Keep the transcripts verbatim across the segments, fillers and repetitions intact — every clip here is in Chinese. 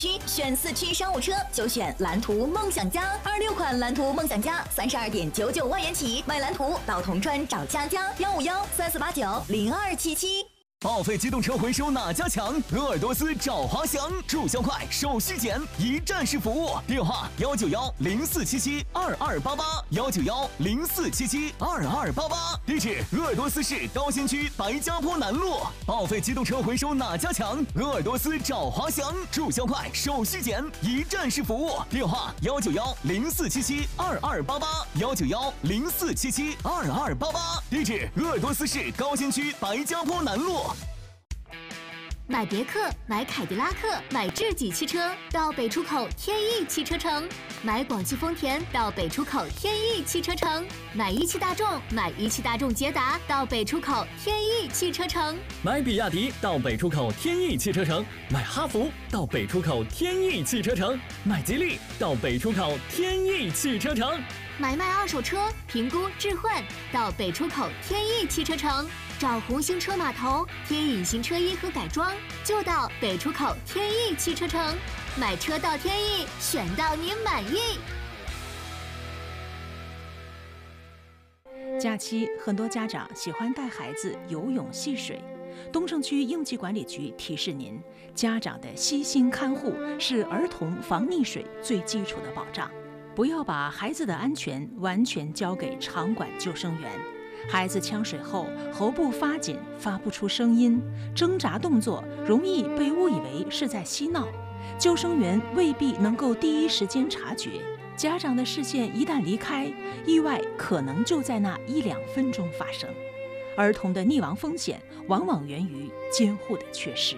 区选四驱商务车就选蓝图梦想家，二六款蓝图梦想家三十二点九九万元起，买蓝图到铜川找佳佳，幺五幺三四八九零二七七。 报废机动车回收哪家强？鄂尔多斯找华翔，注销快，手续简，一站式服务。电话幺九幺零四七七二二八八幺九幺零四七七二二八八。地址鄂尔多斯市高新区白家坡南路。报废机动车回收哪家强？鄂尔多斯找华翔，注销快，手续简，一站式服务。电话幺九幺零四七七二二八八幺九幺零四七七二二八八。地址鄂尔多斯市高新区白家坡南路。 买别克、买凯迪拉克、买智己汽车到北出口天翼汽车城，买广汽丰田到北出口天翼汽车城，买一汽大众、买一汽大众捷达到北出口天翼汽车城， 买比亚迪到北出口天翼汽车城，买哈弗到北出口天翼汽车城，买吉利到北出口天翼汽车城， 买卖二手车评估置换到北出口天翼汽车城，找红星车码头贴隐形车衣和改装就到北出口天翼汽车城，买车到天翼，选到你满意。 假期很多家长喜欢带孩子游泳戏水，东城区应急管理局提示您，家长的悉心看护是儿童防溺水最基础的保障，不要把孩子的安全完全交给场馆救生员。孩子呛水后喉部发紧，发不出声音，挣扎动作容易被误以为是在嬉闹，救生员未必能够第一时间察觉，家长的视线一旦离开，意外可能就在那一两分钟发生。儿童的溺亡风险往往源于监护的缺失。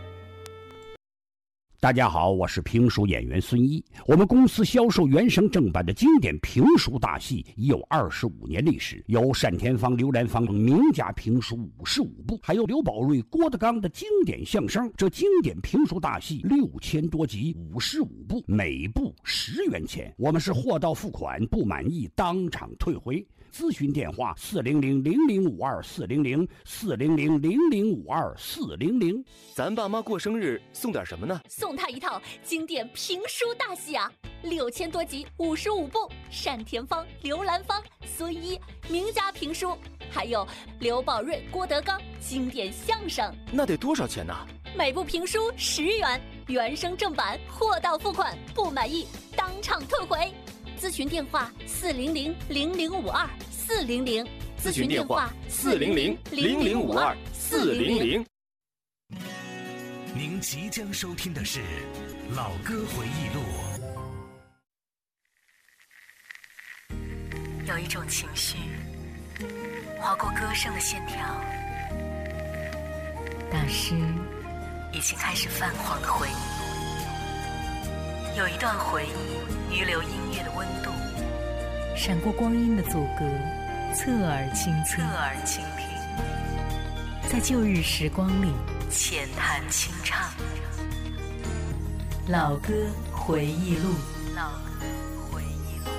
大家好，我是评书演员孙一。我们公司销售原声正版的经典评书大戏已有二十五年历史，有单田芳、刘兰芳名家评书五十五部，还有刘宝瑞、郭德纲的经典相声。这经典评书大戏六千多集，五十五部，每部十元钱。我们是货到付款，不满意当场退回。咨询电话四零零零零五二四零零四零零零零五二四零零。 咱爸妈过生日送点什么呢？ 送他一套经典评书大戏啊，六千多集，五十五部，单田芳、刘兰芳、孙一名家评书，还有刘宝瑞、郭德纲经典相声。 那得多少钱呢？ 每部评书十元，原声正版，货到付款，不满意当场退回。咨询电话四零零零零五二四零零， 咨询电话四零零零零五二四零零。 您即将收听的是《老歌回忆录》。 有一种情绪划过歌声的线条，那是已经开始泛黄的回忆。有一段回忆余留音乐的温度，闪过光阴的阻隔，侧耳倾听，侧耳倾听，在旧日时光里浅谈清唱。老歌回忆录，老歌回忆录。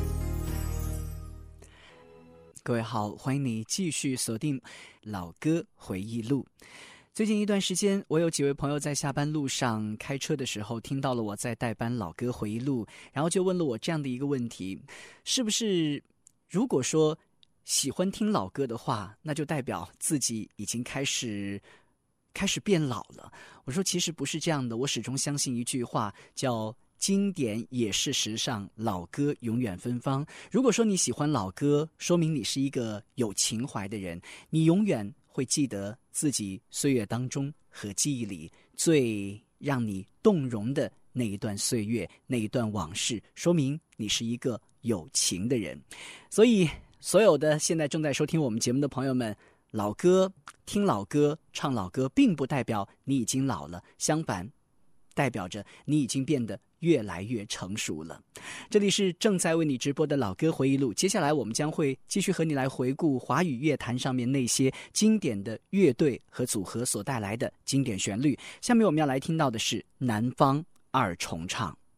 各位好，欢迎你继续锁定老歌回忆录。最近一段时间，我有几位朋友在下班路上开车的时候听到了我在代班老歌回忆录，然后就问了我这样的一个问题，是不是如果说喜欢听老歌的话，那就代表自己已经开始开始变老了？我说其实不是这样的，我始终相信一句话，叫经典也是时尚，老歌永远芬芳。如果说你喜欢老歌，说明你是一个有情怀的人，你永远会记得自己岁月当中和记忆里最让你动容的那一段岁月，那一段往事，说明你是一个有情的人。所以所有的现在正在收听我们节目的朋友们，老歌听老歌唱老歌并不代表你已经老了，相反代表着你已经变得越来越成熟了。这里是正在为你直播的老歌回忆录，接下来我们将会继续和你来回顾华语乐坛上面那些经典的乐队和组合所带来的经典旋律。下面我们要来听到的是南方二重唱。